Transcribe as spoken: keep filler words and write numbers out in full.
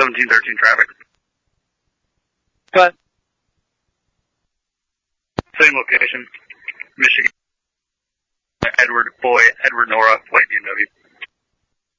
seventeen thirteen traffic. But same location, Michigan. Edward Boy, Edward Nora, White B M W.